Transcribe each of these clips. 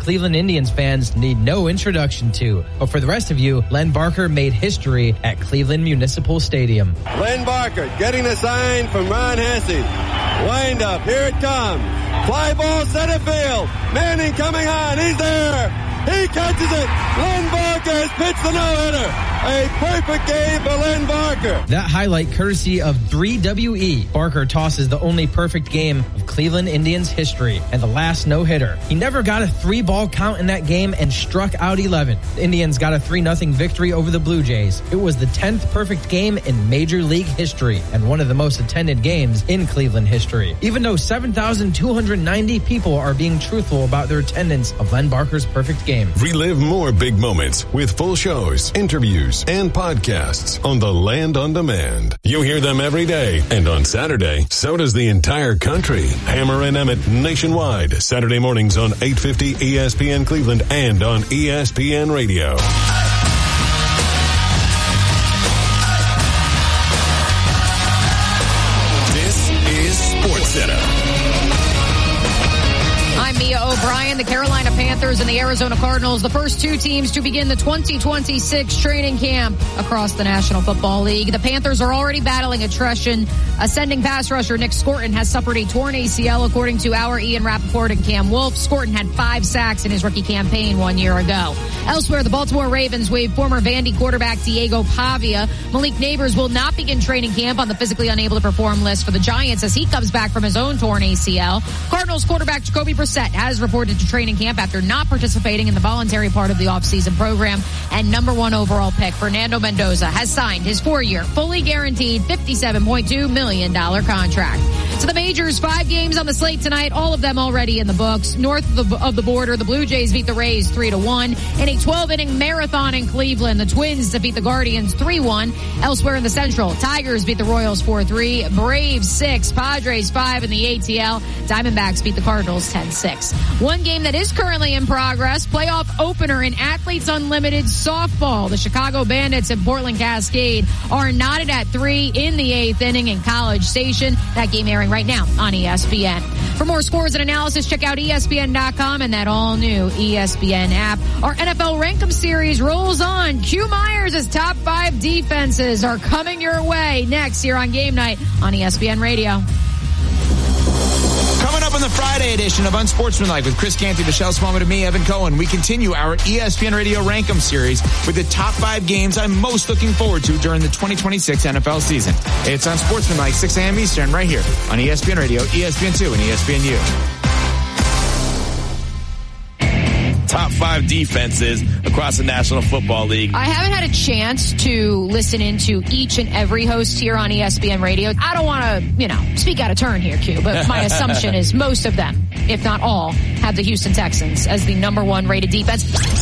Cleveland Indians fans need no introduction to. But for the rest of you, Len Barker made history at Cleveland Municipal Stadium. Len Barker getting the sign from Ron Hesse. Wind up, here it comes. Fly ball center field. Manning coming on, he's there. He catches it. Len Barker has pitched the no-hitter. A perfect game for Len Barker. That highlight courtesy of 3WE. Barker tosses the only perfect game of Cleveland Indians history and the last no-hitter. He never got a 3-ball count in that game and struck out 11. The Indians got a 3-0 victory over the Blue Jays. It was the 10th perfect game in Major League history and one of the most attended games in Cleveland history. Even though 7,290 people are being truthful about their attendance of Len Barker's perfect game. Relive more big moments with full shows, interviews, and podcasts on the Land on Demand. You hear them every day, and on Saturday, so does the entire country. Hammer and Emmett nationwide, Saturday mornings on 850 ESPN Cleveland and on ESPN Radio. This is SportsCenter. I'm Mia O'Brien. The Carolina Panthers and the Arizona Cardinals, the first two teams to begin the 2026 training camp across the National Football League. The Panthers are already battling attrition. Ascending pass rusher Nick Scorton has suffered a torn ACL, according to our Ian Rappaport and Cam Wolf. Scorton had 5 sacks in his rookie campaign 1 year ago. Elsewhere, the Baltimore Ravens waived former Vandy quarterback Diego Pavia. Malik Neighbors will not begin training camp on the physically unable to perform list for the Giants as he comes back from his own torn ACL. Cardinals quarterback Jacoby Brissett has reported to training camp after not participating in the voluntary part of the offseason program. And number 1 overall pick Fernando Mendoza has signed his 4-year, fully guaranteed $57.2 million contract. So the majors, 5 games on the slate tonight, all of them already in the books. North of the border, the Blue Jays beat the Rays 3-1. In a 12-inning marathon in Cleveland, the Twins defeat the Guardians 3-1. Elsewhere in the Central, Tigers beat the Royals 4-3. Braves 6, Padres 5 in the ATL. Diamondbacks beat the Cardinals 10-6. One game that is currently in progress, playoff opener in Athletes Unlimited softball. The Chicago Bandits and Portland Cascade are knotted at 3 in the 8th inning in College Station. That game airing right now on ESPN. For more scores and analysis, check out ESPN.com and that all-new ESPN app. Our NFL Rankem series rolls on. Q Myers' top 5 defenses are coming your way next here on Game Night on ESPN Radio. Coming up on the Friday edition of Unsportsmanlike with Chris Canty, Michelle Smallman, and me, Evan Cohen, we continue our ESPN Radio Rankem series with the top 5 games I'm most looking forward to during the 2026 NFL season. It's Unsportsmanlike, 6 a.m. Eastern, right here on ESPN Radio, ESPN2, and ESPNU. Top 5 defenses across the National Football League. I haven't had a chance to listen into each and every host here on ESPN Radio. I don't want to, speak out of turn here, Q, but my assumption is most of them, if not all, have the Houston Texans as the number 1 rated defense.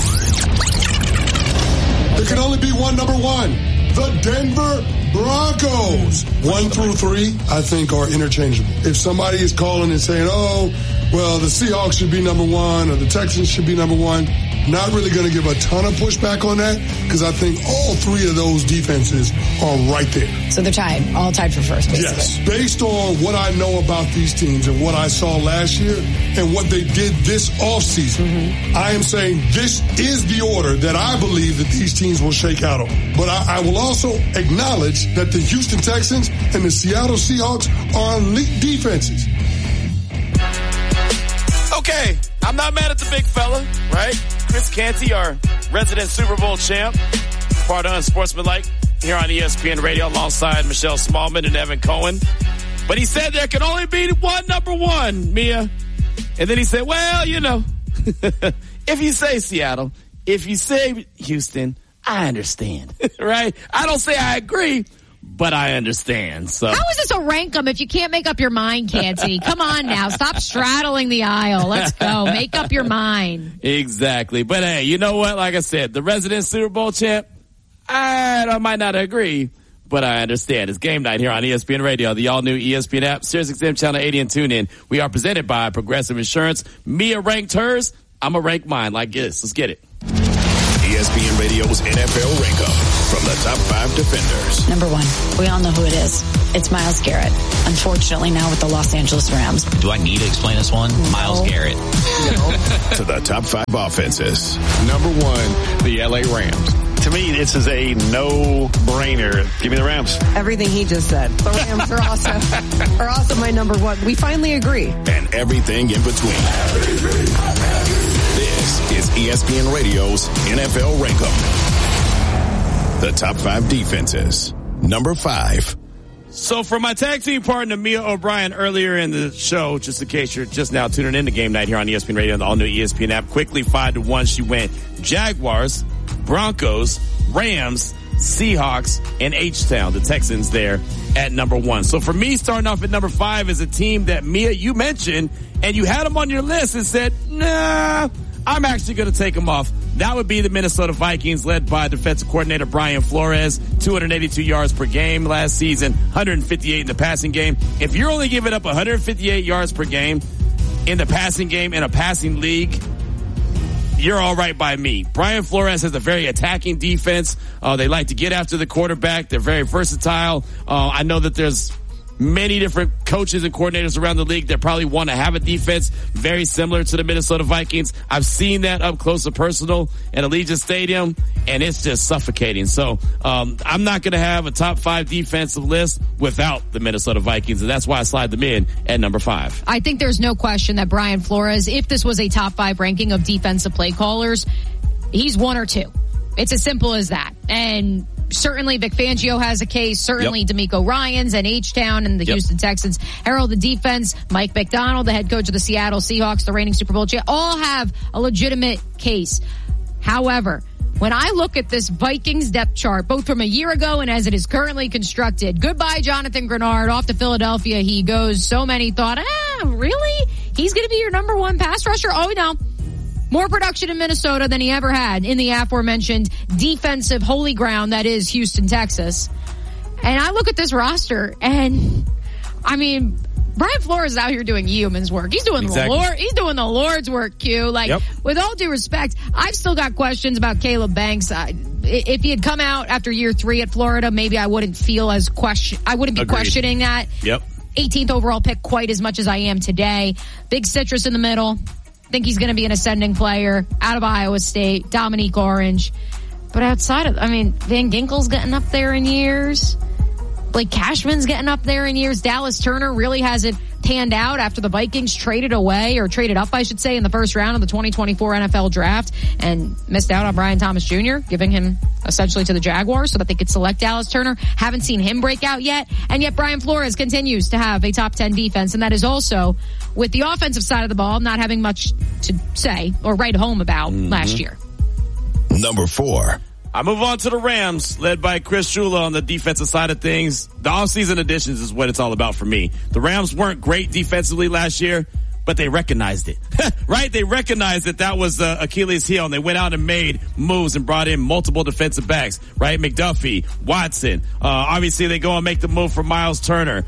There can only be one number 1. The Denver Broncos. 1 through 3, I think, are interchangeable. If somebody is calling and saying, the Seahawks should be number 1 or the Texans should be number 1, not really going to give a ton of pushback on that because I think all 3 of those defenses are right there. So they're tied, all tied for first, basically. Yes. Based on what I know about these teams and what I saw last year and what they did this offseason, I am saying this is the order that I believe that these teams will shake out on. But I will also acknowledge that the Houston Texans and the Seattle Seahawks are elite defenses. Okay, I'm not mad at the big fella, right? Chris Canty, our resident Super Bowl champ, part of Unsportsmanlike here on ESPN Radio alongside Michelle Smallman and Evan Cohen. But he said there can only be one number 1, Mia. And then he said, if you say Seattle, if you say Houston, I understand, right? I don't say I agree, but I understand. So how is this a rankum if you can't make up your mind, Canty? Come on now. Stop straddling the aisle. Let's go. Make up your mind. Exactly. But hey, you know what? Like I said, the resident Super Bowl champ, I might not agree, but I understand. It's Game Night here on ESPN Radio, the all-new ESPN app, SiriusXM Channel 80 and TuneIn. We are presented by Progressive Insurance. Mia ranked hers. I'm going to rank mine like this. Let's get it. ESPN Radio's NFL Rankem from the top 5 defenders. Number 1. We all know who it is. It's Myles Garrett. Unfortunately, now with the Los Angeles Rams. Do I need to explain this one? No. Myles Garrett. To the top 5 offenses. Number 1, the LA Rams. To me, this is a no-brainer. Give me the Rams. Everything he just said. The Rams are also my number 1. We finally agree. And everything in between. This is ESPN Radio's NFL Rankum. The top 5 defenses. Number 5. So for my tag team partner, Mia O'Brien, earlier in the show, just in case you're just now tuning in to Game Night here on ESPN Radio and the all-new ESPN app, quickly 5-1, she went Jaguars, Broncos, Rams, Seahawks, and H-Town, the Texans there at number 1. So for me, starting off at number 5 is a team that, Mia, you mentioned, and you had them on your list and said, nah, I'm actually going to take them off. That would be the Minnesota Vikings, led by defensive coordinator Brian Flores, 282 yards per game last season, 158 in the passing game. If you're only giving up 158 yards per game in the passing game in a passing league, you're all right by me. Brian Flores has a very attacking defense. They like to get after the quarterback. They're very versatile. I know that there's many different coaches and coordinators around the league that probably want to have a defense very similar to the Minnesota Vikings. I've seen that up close and personal at Allegiant Stadium, and it's just suffocating. So I'm not going to have a top 5 defensive list without the Minnesota Vikings, and that's why I slide them in at number 5. I think there's no question that Brian Flores, if this was a top 5 ranking of defensive play callers, he's 1 or 2. It's as simple as that. And certainly Vic Fangio has a case. Certainly DeMeco Ryans and H-Town and the Houston Texans herald the defense. Mike McDonald, the head coach of the Seattle Seahawks, the reigning Super Bowl champ, all have a legitimate case. However, when I look at this Vikings depth chart, both from a year ago and as it is currently constructed, goodbye Jonathan Grenard, off to Philadelphia he goes. So many thought, really? He's going to be your number 1 pass rusher? Oh, no. More production in Minnesota than he ever had in the aforementioned defensive holy ground that is Houston, Texas. And I look at this roster, and I mean, Brian Flores is out here doing yeoman's work. He's doing the Lord's work, Q. With all due respect, I've still got questions about Caleb Banks. If he had come out after year 3 at Florida, maybe I wouldn't feel as questioning that. 18th overall pick quite as much as I am today. Big citrus in the middle. Think he's going to be an ascending player out of Iowa State, Dominique Orange. But outside of, Van Ginkel's getting up there in years. Blake Cashman's getting up there in years. Dallas Turner really hasn't panned out after the Vikings traded up, I should say, in the first round of the 2024 NFL draft and missed out on Brian Thomas Jr., giving him essentially to the Jaguars so that they could select Dallas Turner. Haven't seen him break out yet. And yet Brian Flores continues to have a top 10 defense. And that is also with the offensive side of the ball not having much to say or write home about last year. Number 4. I move on to the Rams, led by Chris Shula on the defensive side of things. The offseason additions is what it's all about for me. The Rams weren't great defensively last year, but they recognized it, right? They recognized that was Achilles' heel, and they went out and made moves and brought in multiple defensive backs, right? McDuffie, Watson. Obviously, they go and make the move for Myles Garrett,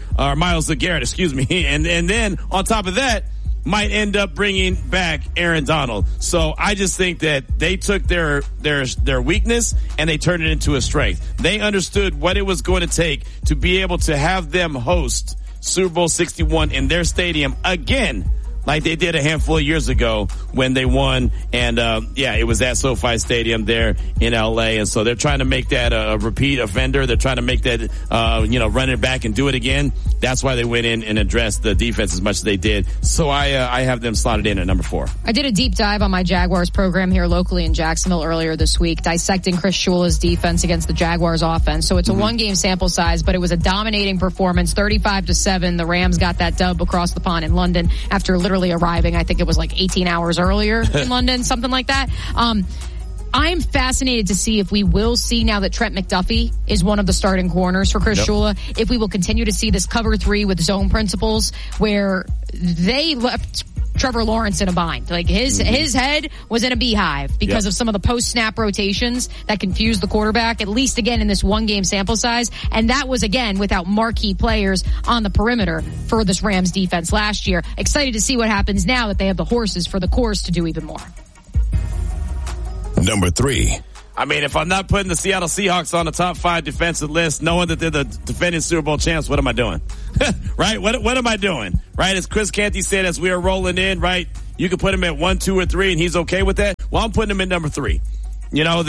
and then on top of that, might end up bringing back Aaron Donald. So I just think that they took their weakness and they turned it into a strength. They understood what it was going to take to be able to have them host Super Bowl 61 in their stadium again, like they did a handful of years ago when they won. And, it was at SoFi Stadium there in LA. And so they're trying to make that a repeat offender. They're trying to make that, run it back and do it again. That's why they went in and addressed the defense as much as they did. So I have them slotted in at number 4. I did a deep dive on my Jaguars program here locally in Jacksonville earlier this week, dissecting Chris Shula's defense against the Jaguars offense. So it's a 1-game sample size, but it was a dominating performance, 35-7. The Rams got that dub across the pond in London after literally arriving. I think it was like 18 hours earlier in London, something like that. I'm fascinated to see if we will see, now that Trent McDuffie is one of the starting corners for Chris Shula, if we will continue to see this cover 3 with zone principles where they left Trevor Lawrence in a bind. Like his head was in a beehive because of some of the post-snap rotations that confused the quarterback, at least again in this 1-game sample size. And that was again without marquee players on the perimeter for this Rams defense last year. Excited to see what happens now that they have the horses for the course to do even more. Number 3. I mean, if I'm not putting the Seattle Seahawks on the top 5 defensive list, knowing that they're the defending Super Bowl champs, what am I doing? Right? What am I doing? Right? As Chris Canty said, as we are rolling in, right? You can put him at 1, 2, or 3, and he's okay with that. Well, I'm putting him at number 3. You know,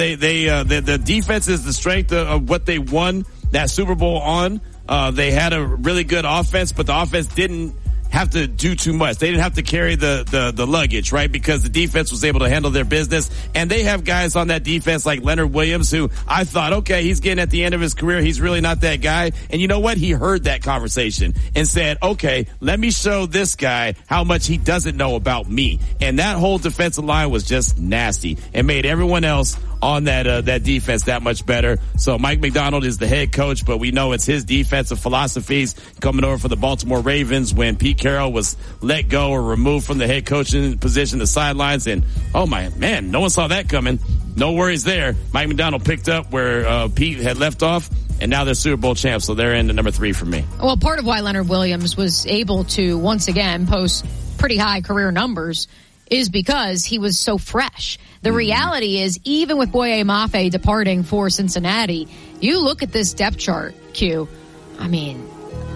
the defense is the strength of what they won that Super Bowl on. They had a really good offense, but the offense didn't have to do too much. They didn't have to carry the luggage, right? Because the defense was able to handle their business. And they have guys on that defense like Leonard Williams, who I thought, okay, he's getting at the end of his career. He's really not that guy. And you know what? He heard that conversation and said, okay, let me show this guy how much he doesn't know about me. And that whole defensive line was just nasty and made everyone else on that defense that much better. So Mike Macdonald is the head coach, but we know it's his defensive philosophies coming over for the Baltimore Ravens when Pete Carroll was let go or removed from the head coaching position, the sidelines. And oh my man, no one saw that coming. No worries there. Mike Macdonald picked up where Pete had left off, and now they're Super Bowl champs. So they're in the number 3 for me. Well, part of why Leonard Williams was able to once again post pretty high career numbers is because he was so fresh. The reality is, even with Boye Mafe departing for Cincinnati, you look at this depth chart, Q. I mean,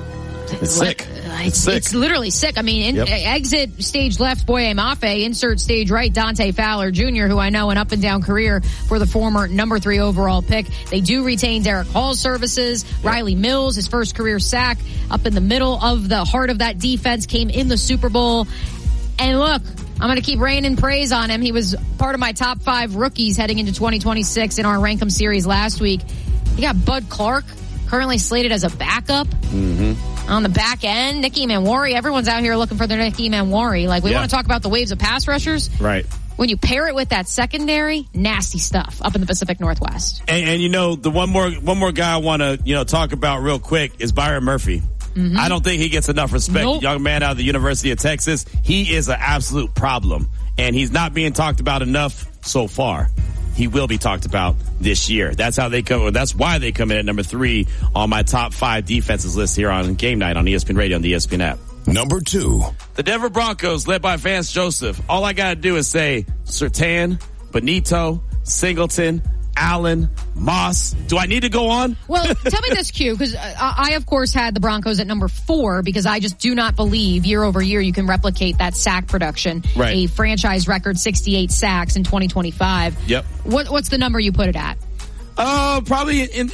it's sick. It's literally sick. I mean, exit stage left, Boye Mafe. Insert stage right, Dante Fowler Jr., who I know an up and down career for the former number 3 overall pick. They do retain Derek Hall's services. Riley Mills, his first career sack up in the middle of the heart of that defense, came in the Super Bowl. And look, I'm going to keep raining praise on him. He was part of my top 5 rookies heading into 2026 in our Rankem series last week. You got Bud Clark, currently slated as a backup on the back end. Nicky Manwari, everyone's out here looking for their Nicky Manwari. Like, we want to talk about the waves of pass rushers. Right. When you pair it with that secondary, nasty stuff up in the Pacific Northwest. And you know, the one more guy I want to, talk about real quick is Byron Murphy. I don't think he gets enough respect. Nope. Young man out of the University of Texas. He is an absolute problem, and he's not being talked about enough so far. He will be talked about this year. That's how they come. That's why they come in at number 3 on my top 5 defenses list here on Game Night on ESPN Radio and the ESPN app. Number 2. The Denver Broncos, led by Vance Joseph. All I got to do is say Surtain, Benito, Singleton, Allen, Moss. Do I need to go on? Well, tell me this, Q, because I, of course, had the Broncos at number 4 because I just do not believe year over year you can replicate that sack production. Right. A franchise record 68 sacks in 2025. Yep. What's the number you put it at? Probably in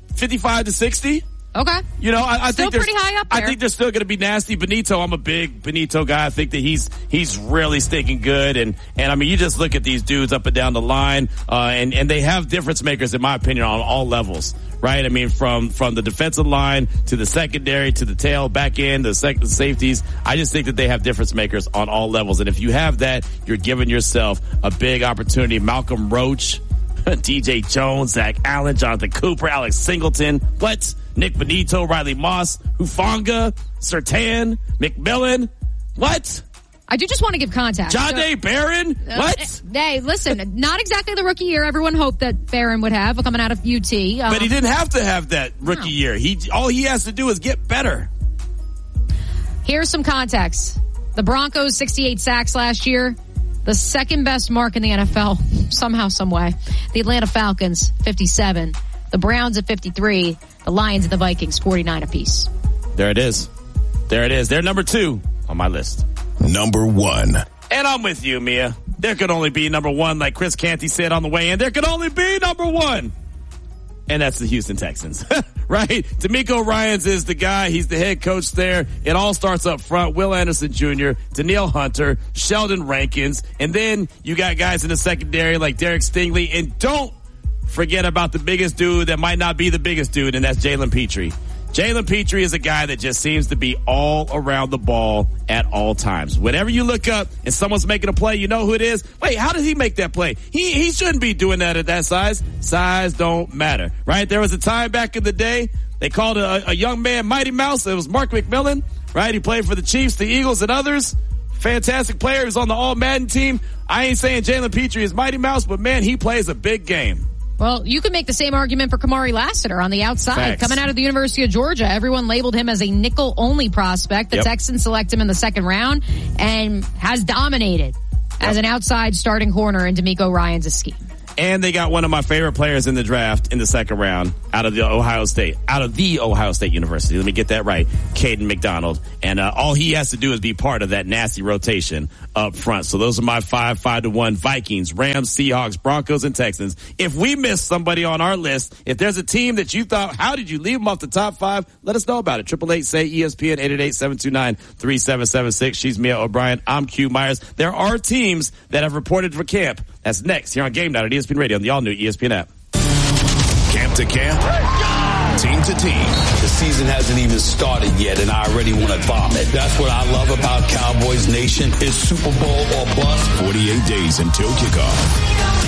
55 to 60. Okay. You know, I think pretty high up there. I think they're still going to be nasty. Benito, I'm a big Benito guy. I think that he's really stinking good. And I mean, you just look at these dudes up and down the line, and they have difference makers, in my opinion, on all levels. Right? I mean, from the defensive line to the secondary to the tail, back end, the safeties. I just think that they have difference makers on all levels. And if you have that, you're giving yourself a big opportunity. Malcolm Roach, DJ Jones, Zach Allen, Jonathan Cooper, Alex Singleton. What? Nick Benito, Riley Moss, Hufanga, Surtain, McMillan. What? I do just want to give context. Jahdae Barron? What? Hey, listen, not exactly the rookie year everyone hoped that Barron would have coming out of UT. But he didn't have to have that rookie year. All he has to do is get better. Here's some context. The Broncos, 68 sacks last year. The second best mark in the NFL, somehow, some way. The Atlanta Falcons, 57. The Browns at 53. The Lions and the Vikings, 49 apiece. There it is. They're number 2 on my list. Number 1. And I'm with you, Mia. There could only be number 1, like Chris Canty said on the way in. There could only be number 1. And that's the Houston Texans, right? D'Amico Ryans is the guy. He's the head coach there. It all starts up front. Will Anderson Jr., Danielle Hunter, Sheldon Rankins. And then you got guys in the secondary like Derek Stingley. And don't forget about the biggest dude that might not be the biggest dude, and that's Jalen Petrie. Jalen Petrie is a guy that just seems to be all around the ball at all times. Whenever you look up and someone's making a play, you know who it is. Wait, how did he make that play? He shouldn't be doing that at that size. Size don't matter, right? There was a time back in the day they called a young man Mighty Mouse. It was Mark McMillan, right? He played for the Chiefs, the Eagles, and others. Fantastic player. He was on the All-Madden team. I ain't saying Jalen Petrie is Mighty Mouse, but man, he plays a big game. Well, you could make the same argument for Kamari Lassiter on the outside. Facts. Coming out of the University of Georgia, everyone labeled him as a nickel-only prospect. The Texans select him in the second round and has dominated as an outside starting corner in D'Amico Ryans' scheme. And they got one of my favorite players in the draft in the second round out of the Ohio State University. Let me get that right. Caden McDonald. And all he has to do is be part of that nasty rotation up front. So those are my 5-5-1 Vikings, Rams, Seahawks, Broncos, and Texans. If we missed somebody on our list, if there's a team that you thought, how did you leave them off the top 5? Let us know about it. 888-SAY-ESPN, 888-729-3776. She's Mia O'Brien. I'm Q Myers. There are teams that have reported for camp. That's next here on Game Night at ESPN Radio on the all-new ESPN app. Camp to camp, team to team. The season hasn't even started yet, and I already want to vomit. That's what I love about Cowboys Nation. It's Super Bowl or bust. 48 days until kickoff.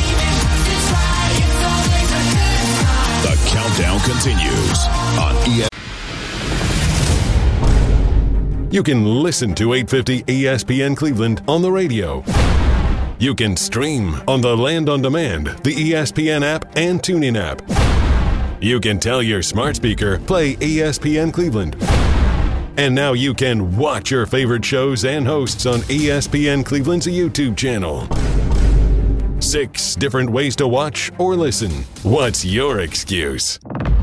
The countdown continues on ESPN. You can listen to 850 ESPN Cleveland on the radio. You can stream on the Land on Demand, the ESPN app, and TuneIn app. You can tell your smart speaker, play ESPN Cleveland. And now you can watch your favorite shows and hosts on ESPN Cleveland's YouTube channel. 6 different ways to watch or listen. What's your excuse?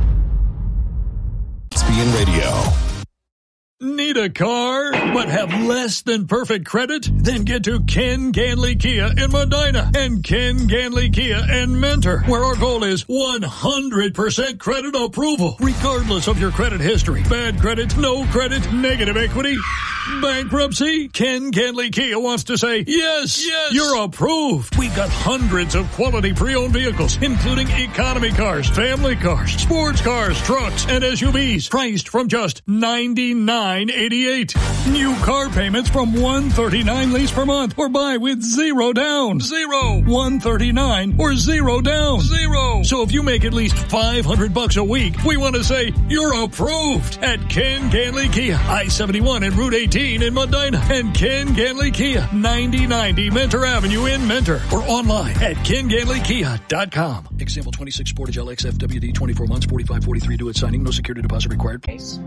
ESPN Radio. Need a car, but have less than perfect credit? Then get to Ken Ganley Kia in Medina and Ken Ganley Kia in Mentor, where our goal is 100% credit approval, regardless of your credit history. Bad credit, no credit, negative equity, bankruptcy. Ken Ganley Kia wants to say, yes, you're approved. We've got hundreds of quality pre-owned vehicles, including economy cars, family cars, sports cars, trucks, and SUVs, priced from just $99.88. New car payments from $139 lease per month, or buy with $0 down. $139 or $0 down. So if you make at least $500 a week, we want to say you're approved at Ken Ganley Kia, I-71 and Route 18 in Medina, and Ken Ganley Kia, 9090 Mentor Avenue in Mentor, or online at KenGanleyKia.com. Example 26 Sportage LX FWD, 24 months, 4543 due at signing. No security deposit required. Case.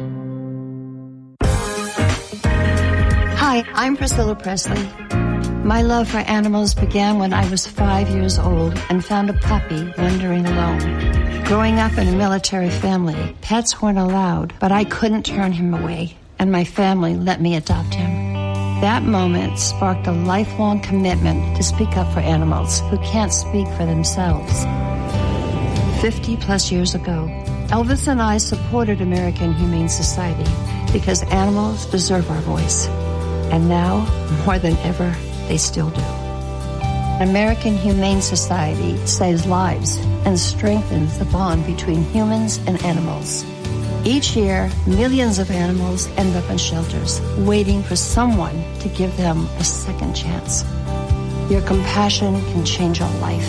Hi, I'm Priscilla Presley. My love for animals began when I was 5 years old and found a puppy wandering alone. Growing up in a military family, pets weren't allowed, but I couldn't turn him away, and my family let me adopt him. That moment sparked a lifelong commitment to speak up for animals who can't speak for themselves. 50 plus years ago, Elvis and I supported American Humane Society because animals deserve our voice. And now, more than ever, they still do. American Humane Society saves lives and strengthens the bond between humans and animals. Each year, millions of animals end up in shelters, waiting for someone to give them a second chance. Your compassion can change a life.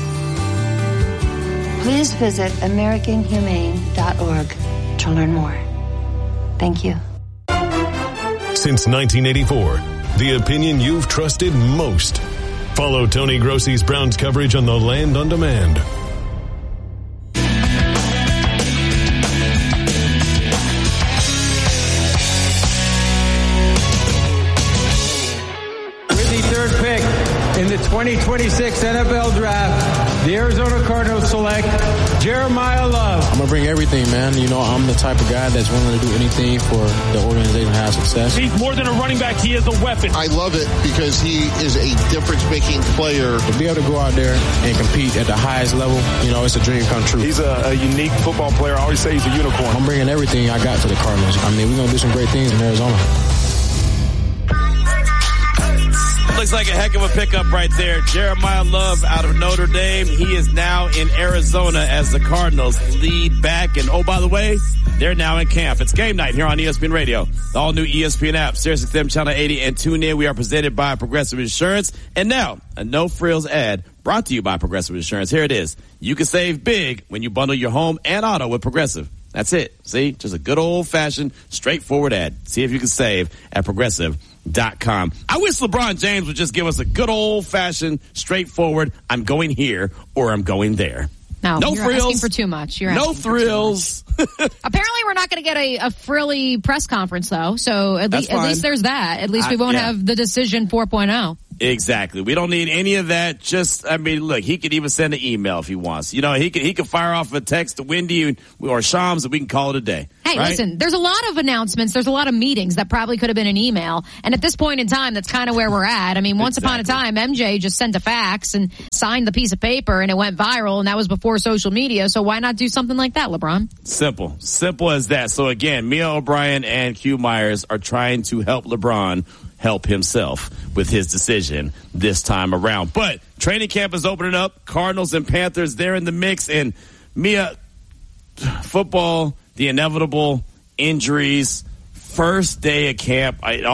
Please visit AmericanHumane.org to learn more. Thank you. Since 1984, the opinion you've trusted most. Follow Tony Grossi's Browns coverage on the Land on Demand. With the third pick in the 2026 NFL Draft, the Arizona Cardinals select Jeremiah Love. I'm going to bring everything, man. You know, I'm the type of guy that's willing to do anything for the organization to have success. He's more than a running back. He is a weapon. I love it because he is a difference-making player. To be able to go out there and compete at the highest level, you know, it's a dream come true. He's a unique football player. I always say he's a unicorn. I'm bringing everything I got to the Cardinals. I mean, we're going to do some great things in Arizona. Looks like a heck of a pickup right there. Jeremiah Love out of Notre Dame. He is now in Arizona as the Cardinals lead back. And, oh, by the way, they're now in camp. It's game night here on ESPN Radio. The all-new ESPN app, SiriusXM Channel 80, and tune in. We are presented by Progressive Insurance. And now, a no-frills ad brought to you by Progressive Insurance. Here it is. You can save big when you bundle your home and auto with Progressive. That's it. See? Just a good old-fashioned, straightforward ad. See if you can save at Progressive.com. I wish LeBron James would just give us a good old-fashioned, straightforward, I'm going here or I'm going there. No frills. Asking for too much. No thrills. Apparently, we're not going to get a frilly press conference, though. So at least there's that. At least we won't have the decision 4.0. Exactly. We don't need any of that. Look, he could even send an email if he wants. He could fire off a text to Wendy or Shams, and we can call it a day. Hey, right? Listen, there's a lot of announcements. There's a lot of meetings that probably could have been an email. And at this point in time, that's kind of where we're at. I mean, once upon a time, MJ just sent a fax and signed the piece of paper, and it went viral, and that was before social media. So why not do something like that, LeBron? Simple as that. So again, Mia O'Brien and Q Myers are trying to help LeBron help himself with his decision this time around. But training camp is opening up. Cardinals and Panthers, they're in the mix. And Mia, football, the inevitable injuries, first day of camp, it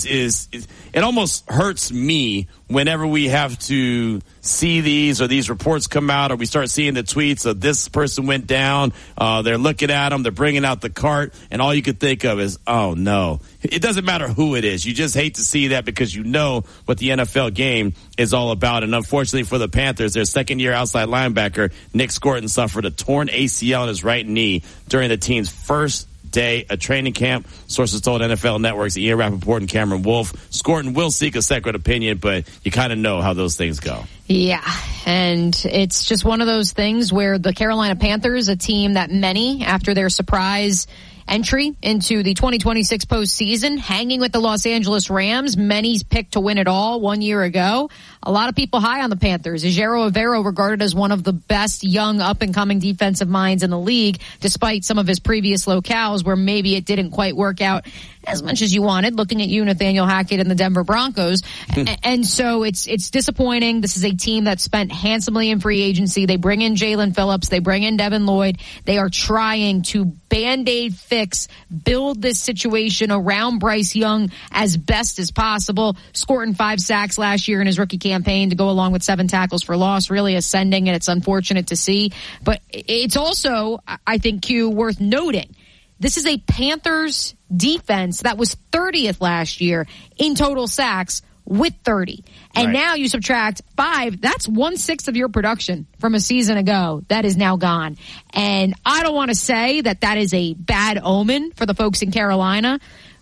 almost hurts me whenever we have to see these reports come out, or we start seeing the tweets of this person went down. They're looking at them. They're bringing out the cart, and all you could think of is, oh, no. It doesn't matter who it is. You just hate to see that because you know what the NFL game is all about. And unfortunately for the Panthers, their second-year outside linebacker, Nick Scorton, suffered a torn ACL in his right knee during the team's first day of training camp. Sources told NFL Network's Ian Rappaport and Cameron Wolfe. Scorton will seek a second opinion, but you kind of know how those things go. Yeah, and it's just one of those things where the Carolina Panthers, a team that many, after their surprise entry into the 2026 postseason, hanging with the Los Angeles Rams, many picked to win it all 1 year ago. A lot of people high on the Panthers. Ejiro Evero regarded as one of the best young up-and-coming defensive minds in the league, despite some of his previous locales where maybe it didn't quite work out as much as you wanted, looking at you, Nathaniel Hackett, and the Denver Broncos. And so it's disappointing. This is a team that spent handsomely in free agency. They bring in Jalen Phillips. They bring in Devin Lloyd. They are trying to Band-Aid fix, build this situation around Bryce Young as best as possible. Scoring 5 sacks last year in his rookie campaign to go along with 7 tackles for loss, really ascending, and it's unfortunate to see. But it's also, I think, Q, worth noting, this is a Panthers defense that was 30th last year in total sacks with 30. And now you subtract 5, that's 1/6 of your production from a season ago. That is now gone. And I don't want to say that that is a bad omen for the folks in Carolina,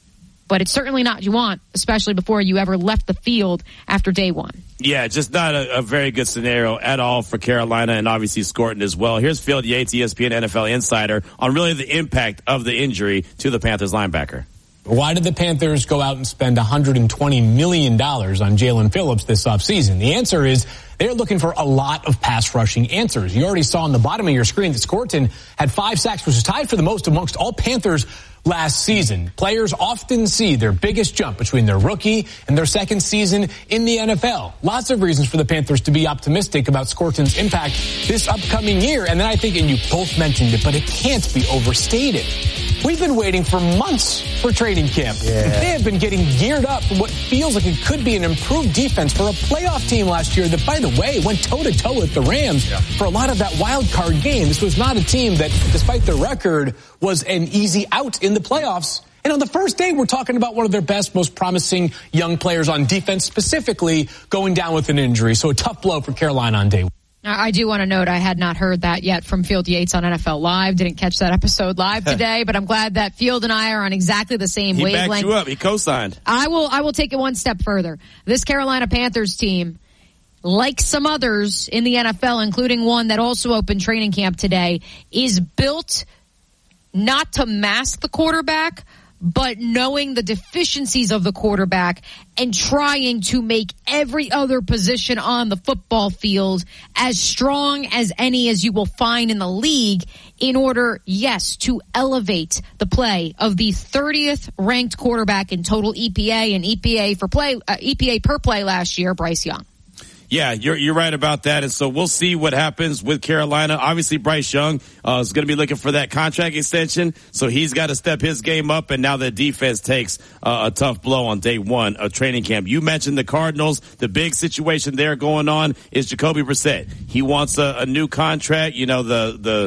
but it's certainly not what you want, especially before you ever left the field after day one. Yeah, just not a very good scenario at all for Carolina, and obviously Scorton as well. Here's Field Yates, ESPN NFL insider, on really the impact of the injury to the Panthers linebacker. Why did the Panthers go out and spend $120 million on Jalen Phillips this offseason? The answer is they're looking for a lot of pass rushing answers. You already saw on the bottom of your screen that Scorton had 5 sacks, which is tied for the most amongst all Panthers last season. Players often see their biggest jump between their rookie and their second season in the NFL. Lots of reasons for the Panthers to be optimistic about Scorton's impact this upcoming year. And then I think, and you both mentioned it, but it can't be overstated. We've been waiting for months for training camp. Yeah. They have been getting geared up for what feels like it could be an improved defense for a playoff team last year that, by the way, went toe-to-toe with the Rams for a lot of that wild card game. This was not a team that, despite their record, was an easy out in the playoffs. And on the first day, we're talking about one of their best, most promising young players on defense, specifically going down with an injury. So a tough blow for Carolina on day one. I do want to note I had not heard that yet from Field Yates on NFL Live. Didn't catch that episode live today, but I'm glad that Field and I are on exactly the same wavelength. He backed you up. He co-signed. I will take it one step further. This Carolina Panthers team, like some others in the NFL, including one that also opened training camp today, is built not to mask the quarterback, but knowing the deficiencies of the quarterback and trying to make every other position on the football field as strong as any as you will find in the league in order, yes, to elevate the play of the 30th ranked quarterback in total EPA and EPA per play last year, Bryce Young. Yeah, you're right about that. And so we'll see what happens with Carolina. Obviously, Bryce Young is going to be looking for that contract extension. So he's got to step his game up. And now the defense takes a tough blow on day one of training camp. You mentioned the Cardinals. The big situation there going on is Jacoby Brissett. He wants a new contract. You know, the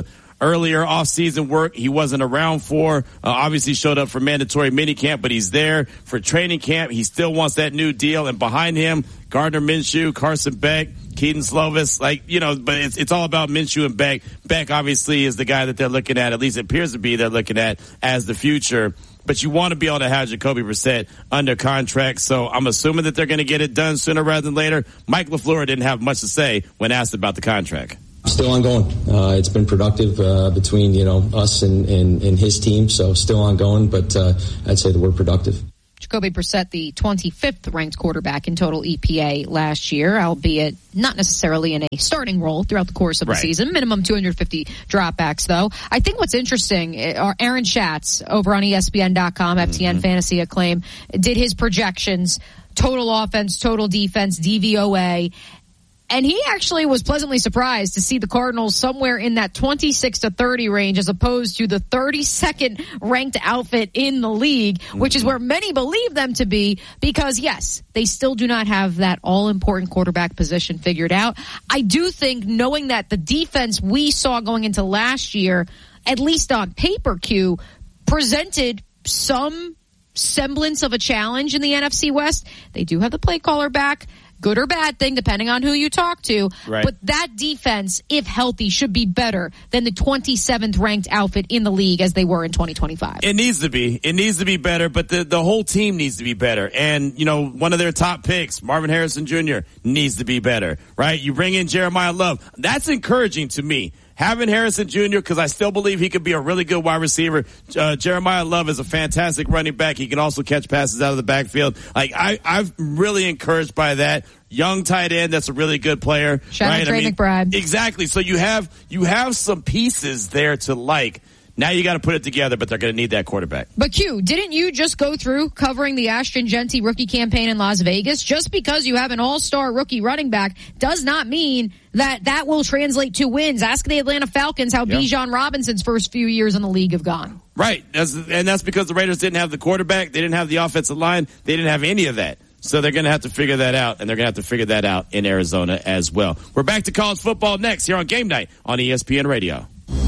earlier off-season work he wasn't around for. Obviously showed up for mandatory minicamp, but he's there for training camp. He still wants that new deal. And behind him, Gardner Minshew, Carson Beck, Keaton Slovis, but it's all about Minshew and Beck. Beck obviously is the guy that they're looking at least it appears to be, they're looking at as the future. But you want to be able to have Jacoby Brissett under contract, so I'm assuming that they're going to get it done sooner rather than later. Mike LaFleur didn't have much to say when asked about the contract. Still ongoing. It's been productive between us and his team, so still ongoing. But I'd say the word productive. Jacoby Brissett, the 25th ranked quarterback in total EPA last year, albeit not necessarily in a starting role throughout the course of the season. Minimum 250 dropbacks, though. I think what's interesting are Aaron Schatz over on ESPN.com, FTN Fantasy Acclaim, did his projections, total offense, total defense, DVOA. And he actually was pleasantly surprised to see the Cardinals somewhere in that 26 to 30 range as opposed to the 32nd ranked outfit in the league, which is where many believe them to be because, yes, they still do not have that all-important quarterback position figured out. I do think knowing that the defense we saw going into last year, at least on paper, Q, presented some semblance of a challenge in the NFC West. They do have the play caller back. Good or bad thing, depending on who you talk to. Right. But that defense, if healthy, should be better than the 27th ranked outfit in the league as they were in 2025. It needs to be. It needs to be better, but the whole team needs to be better. And, one of their top picks, Marvin Harrison Jr., needs to be better, right? You bring in Jeremiah Love. That's encouraging to me. Having Harrison Jr., because I still believe he could be a really good wide receiver. Jeremiah Love is a fantastic running back. He can also catch passes out of the backfield. I'm really encouraged by that. Young tight end that's a really good player. Shout out Trey McBride. Exactly. So you have some pieces there to like. Now you got to put it together, but they're going to need that quarterback. But Q, didn't you just go through covering the Ashton Jeanty rookie campaign in Las Vegas? Just because you have an all-star rookie running back does not mean that will translate to wins. Ask the Atlanta Falcons how Bijan Robinson's first few years in the league have gone. Right. That's because the Raiders didn't have the quarterback. They didn't have the offensive line. They didn't have any of that. So they're going to have to figure that out, and they're going to have to figure that out in Arizona as well. We're back to college football next here on Game Night on ESPN Radio.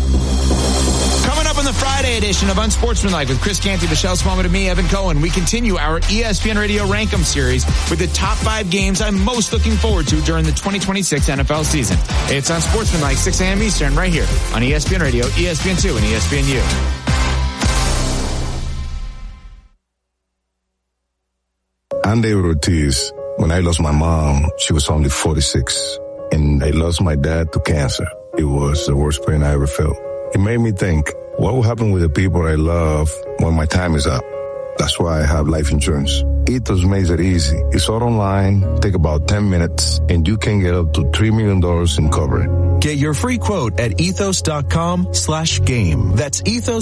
Coming up on the Friday edition of Unsportsmanlike with Chris Canty, Michelle Smallman, and me, Evan Cohen, we continue our ESPN Radio Rank 'em series with the top 5 games I'm most looking forward to during the 2026 NFL season. It's Unsportsmanlike, 6 a.m. Eastern, right here on ESPN Radio, ESPN2, and ESPNU. I'm David Ortiz. When I lost my mom, she was only 46, and I lost my dad to cancer. It was the worst pain I ever felt. It made me think, what will happen with the people I love when my time is up? That's why I have life insurance. Ethos makes it easy. It's all online, take about 10 minutes, and you can get up to $3 million in coverage. Get your free quote at ethos.com/game. That's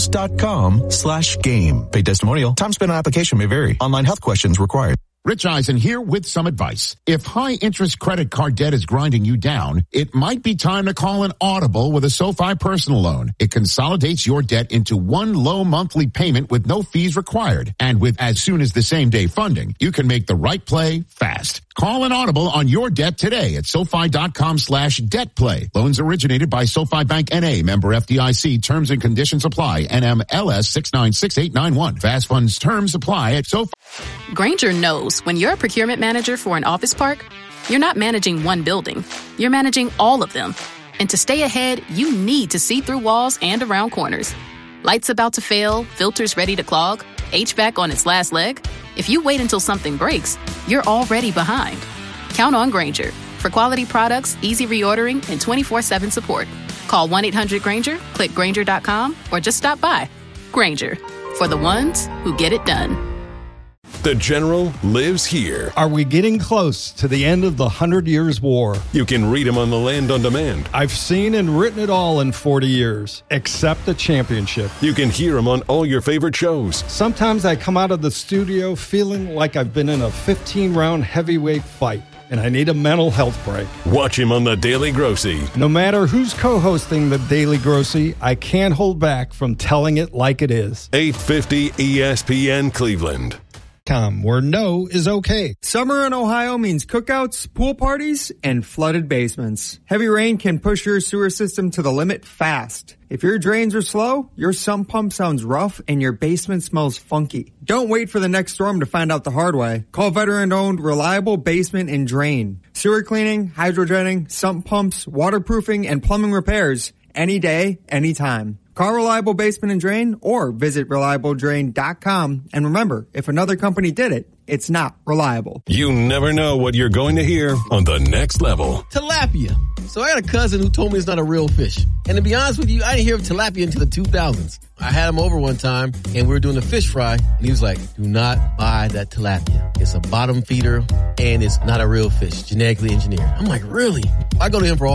ethos.com/game. Paid testimonial. Time spent on application may vary. Online health questions required. Rich Eisen here with some advice. If high-interest credit card debt is grinding you down, it might be time to call an audible with a SoFi personal loan. It consolidates your debt into one low monthly payment with no fees required. And with as soon as the same day funding, you can make the right play fast. Call an audible on your debt today at SoFi.com/debt-play. Loans originated by SoFi Bank N.A. Member FDIC. Terms and conditions apply. NMLS 696891. Fast funds terms apply at SoFi. Grainger knows when you're a procurement manager for an office park, you're not managing one building. You're managing all of them. And to stay ahead, you need to see through walls and around corners. Lights about to fail, filters ready to clog, HVAC on its last leg. If you wait until something breaks, you're already behind. Count on Grainger for quality products, easy reordering, and 24/7 support. Call 1-800-GRAINGER, click Grainger.com, or just stop by. Grainger, for the ones who get it done. The General lives here. Are we getting close to the end of the 100 Years' War? You can read him on the Land on Demand. I've seen and written it all in 40 years, except the championship. You can hear him on all your favorite shows. Sometimes I come out of the studio feeling like I've been in a 15-round heavyweight fight, and I need a mental health break. Watch him on The Daily Grossy. No matter who's co-hosting The Daily Grossy, I can't hold back from telling it like it is. 850 ESPN Cleveland. where no is okay. Summer in Ohio means cookouts, pool parties, and flooded basements. Heavy rain can push your sewer system to the limit fast. If your drains are slow, your sump pump sounds rough, and your basement smells funky. Don't wait for the next storm to find out the hard way. Call veteran-owned Reliable Basement and Drain. Sewer cleaning, hydrojetting, sump pumps, waterproofing, and plumbing repairs. Any day, anytime. Call Reliable Basement and Drain or visit ReliableDrain.com. And remember, if another company did it, it's not reliable. You never know what you're going to hear on The Next Level. Tilapia. So I got a cousin who told me it's not a real fish. And to be honest with you, I didn't hear of tilapia until the 2000s. I had him over one time, and we were doing a fish fry, and he was like, do not buy that tilapia. It's a bottom feeder, and it's not a real fish, genetically engineered. I'm like, really? I go to him for all